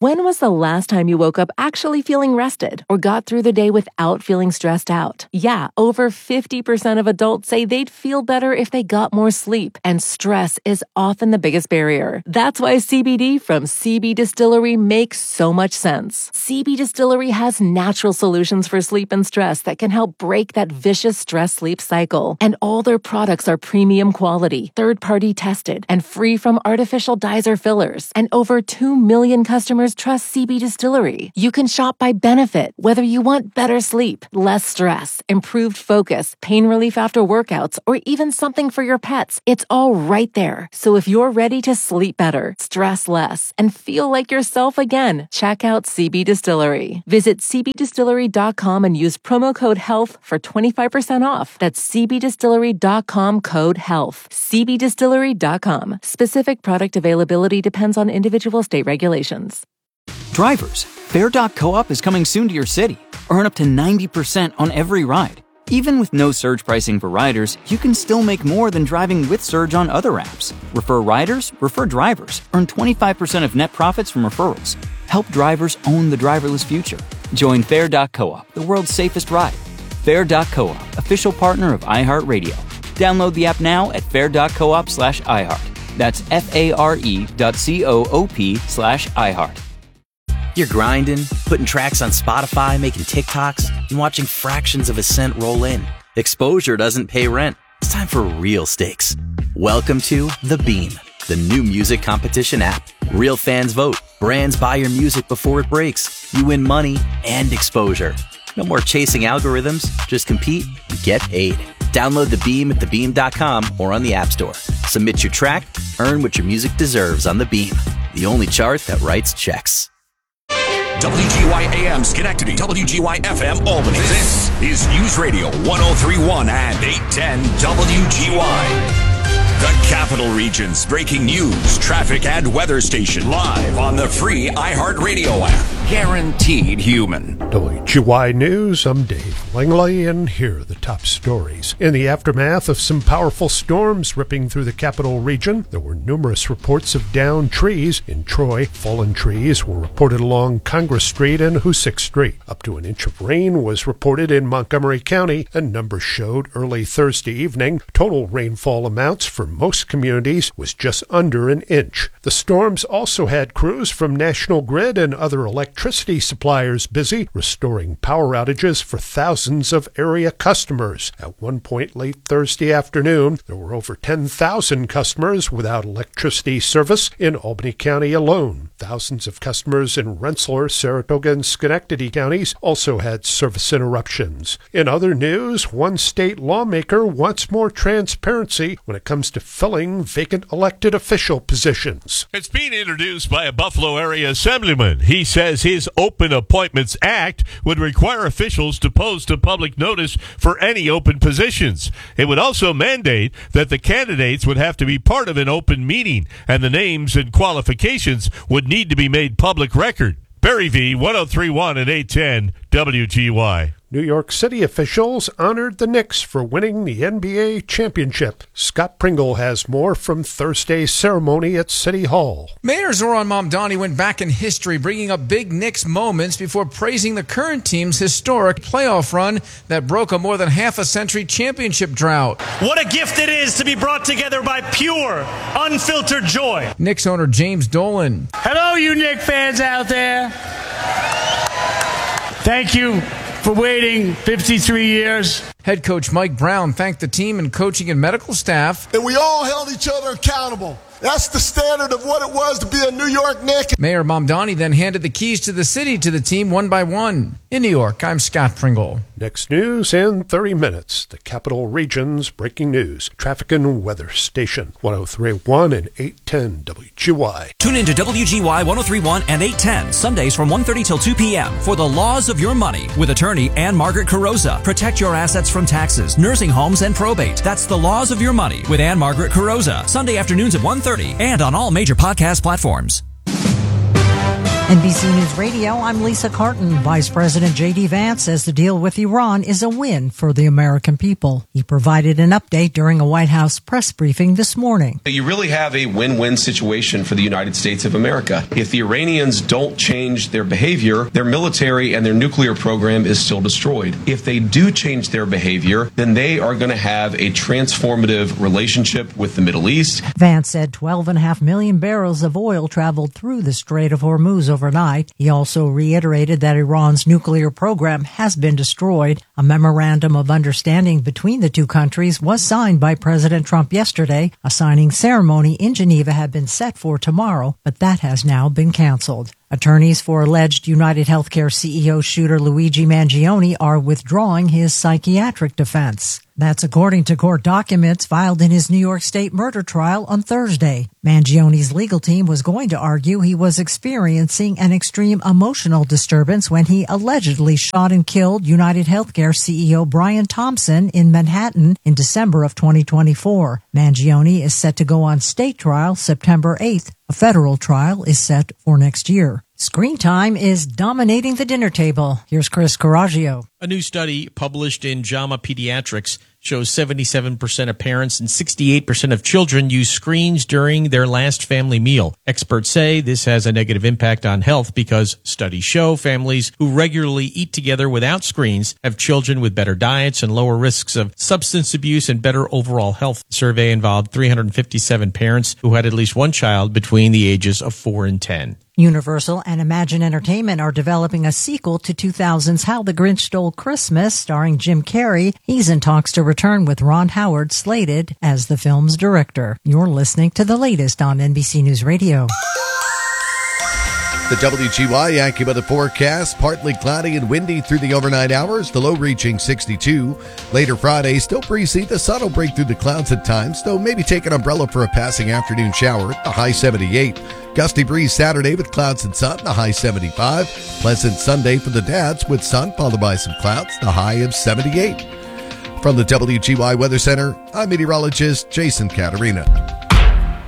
When was the last time you woke up actually feeling rested or got through the day without feeling stressed out? Yeah, over 50% of adults say they'd feel better if they got more sleep, and stress is often the biggest barrier. That's why CBD from CB Distillery makes so much sense. CB Distillery has natural solutions for sleep and stress that can help break that vicious stress-sleep cycle. And all their products are premium quality, third-party tested, and free from artificial dyes or fillers. And over 2 million customers trust CB Distillery. You can shop by benefit, whether you want better sleep, less stress, improved focus, pain relief after workouts, or even something for your pets. It's all right there. So if you're ready to sleep better, stress less, and feel like yourself again, check out CB Distillery. Visit cbdistillery.com and use promo code HEALTH for 25% off. That's cbdistillery.com, code HEALTH. cbdistillery.com. Specific product availability depends on individual state regulations. Drivers, Fair.coop is coming soon to your city. Earn up to 90% on every ride. Even with no surge pricing for riders, you can still make more than driving with Surge on other apps. Refer riders, refer drivers. Earn 25% of net profits from referrals. Help drivers own the driverless future. Join Fair.coop, the world's safest ride. Fair.coop, official partner of iHeartRadio. Download the app now at fair.coop/iHeart. That's FARE.coop/iHeart. You're grinding, putting tracks on Spotify, making TikToks, and watching fractions of a cent roll in. Exposure doesn't pay rent. It's time for real stakes. Welcome to The Beam, the new music competition app. Real fans vote. Brands buy your music before it breaks. You win money and exposure. No more chasing algorithms. Just compete and get paid. Download The Beam at thebeam.com or on the App Store. Submit your track, earn what your music deserves on The Beam, the only chart that writes checks. WGY AM Schenectady, WGY FM Albany. This is News Radio 1031 and 810 WGY. The Capital Region's breaking news, traffic, and weather station live on the free iHeartRadio app. Guaranteed human. WGY News, I'm Dave Langley, and here are the top stories. In the aftermath of some powerful storms ripping through the Capital Region, there were numerous reports of downed trees. In Troy, fallen trees were reported along Congress Street and Hoosick Street. Up to an inch of rain was reported in Montgomery County, and numbers showed early Thursday evening total rainfall amounts for most communities was just under an inch. The storms also had crews from National Grid and other electricity suppliers busy restoring power outages for thousands of area customers. At one point late Thursday afternoon, there were over 10,000 customers without electricity service in Albany County alone. Thousands of customers in Rensselaer, Saratoga, and Schenectady counties also had service interruptions. In other news, one state lawmaker wants more transparency when it comes to filling vacant elected official positions. It's being introduced by a Buffalo area assemblyman. He says his Open Appointments Act would require officials to post a public notice for any open positions. It would also mandate that the candidates would have to be part of an open meeting, and the names and qualifications would need to be made public record. Barry V, 1031 and 810 WGY. New York City officials honored the Knicks for winning the NBA championship. Scott Pringle has more from Thursday's ceremony at City Hall. Mayor Zoran Mamdani went back in history, bringing up big Knicks moments before praising the current team's historic playoff run that broke a more than half-a-century championship drought. What a gift it is to be brought together by pure, unfiltered joy. Knicks owner James Dolan. Hello, you Knicks fans out there. Thank you for waiting 53 years. Head coach Mike Brown thanked the team and coaching and medical staff. And we all held each other accountable. That's the standard of what it was to be a New York Knick. Mayor Mamdani then handed the keys to the city to the team one by one. In New York, I'm Scott Pringle. Next news in 30 minutes. The Capital Region's breaking news. Traffic and weather station 1031 and 810 WGY. Tune in to WGY 1031 and 810 Sundays from 1:30 till 2 p.m. for The Laws of Your Money with attorney Ann Margaret Carrozza. Protect your assets from taxes, nursing homes, and probate. That's The Laws of Your Money with Ann Margaret Carrozza. Sunday afternoons at 1:30 and on all major podcast platforms. NBC News Radio, I'm Lisa Carton. Vice President J.D. Vance says the deal with Iran is a win for the American people. He provided an update during a White House press briefing this morning. You really have a win-win situation for the United States of America. If the Iranians don't change their behavior, their military and their nuclear program is still destroyed. If they do change their behavior, then they are going to have a transformative relationship with the Middle East. Vance said 12.5 million barrels of oil traveled through the Strait of Hormuz overnight. He also reiterated that Iran's nuclear program has been destroyed. A memorandum of understanding between the two countries was signed by President Trump yesterday. A signing ceremony in Geneva had been set for tomorrow, but that has now been canceled. Attorneys for alleged United Healthcare CEO shooter Luigi Mangione are withdrawing his psychiatric defense. That's according to court documents filed in his New York State murder trial on Thursday. Mangione's legal team was going to argue he was experiencing an extreme emotional disturbance when he allegedly shot and killed United Healthcare CEO Brian Thompson in Manhattan in December of 2024. Mangione is set to go on state trial September 8th. A federal trial is set for next year. Screen time is dominating the dinner table. Here's Chris Coraggio. A new study published in JAMA Pediatrics shows 77% of parents and 68% of children use screens during their last family meal. Experts say this has a negative impact on health because studies show families who regularly eat together without screens have children with better diets and lower risks of substance abuse and better overall health. The survey involved 357 parents who had at least one child between the ages of 4 and 10. Universal and Imagine Entertainment are developing a sequel to 2000's How the Grinch Stole Christmas, starring Jim Carrey. He's in talks to return with Ron Howard slated as the film's director. You're listening to the latest on NBC News Radio. The WGY Yankee weather forecast, partly cloudy and windy through the overnight hours, the low reaching 62. Later Friday, still breezy, the sun will break through the clouds at times, though maybe take an umbrella for a passing afternoon shower, the high 78. Gusty breeze Saturday with clouds and sun, the high 75. Pleasant Sunday for the dads with sun followed by some clouds, the high of 78. From the WGY Weather Center, I'm meteorologist Jason Caterina.